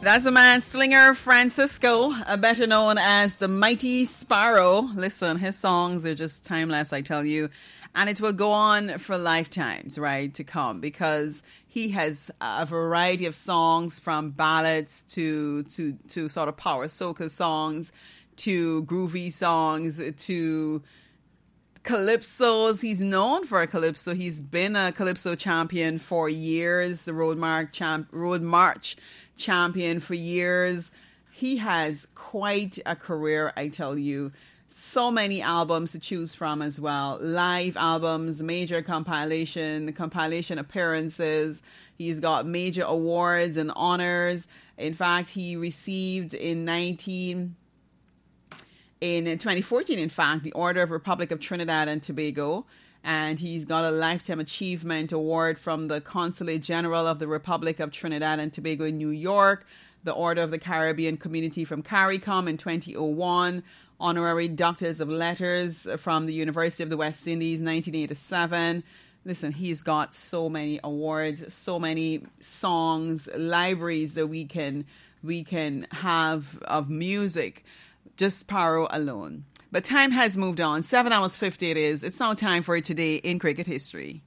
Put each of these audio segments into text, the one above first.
That's the man Slinger Francisco, better known as the Mighty Sparrow. Listen, his songs are just timeless, I tell you. And it will go on for lifetimes, right, to come, because he has a variety of songs, from ballads to sort of power soca songs, to groovy songs, to calypsos. He's known for a calypso. He's been a calypso champion for years, the Road March champion for years. He has quite a career, I tell you. So many albums to choose from as well. Live albums, major compilation appearances. He's got major awards and honors. In fact, he received in 2014, in fact, the Order of Republic of Trinidad and Tobago. And he's got a Lifetime Achievement Award from the Consulate General of the Republic of Trinidad and Tobago in New York, the Order of the Caribbean Community from CARICOM in 2001, Honorary Doctors of Letters from the University of the West Indies, 1987. Listen, he's got so many awards, so many songs, libraries that we can have of music, just Sparrow alone. But time has moved on. 7 hours 50 it is. It's now time for Today in Cricket History.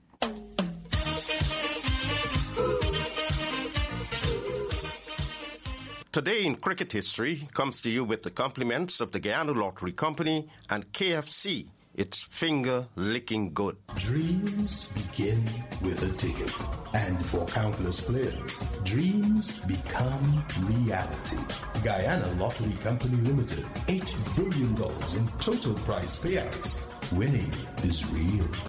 Today in Cricket History comes to you with the compliments of the Guyana Lottery Company and KFC. It's finger-licking good. Dreams begin with a ticket. And for countless players, dreams become reality. Guyana Lottery Company Limited, $8 billion in total prize payouts. Winning is real.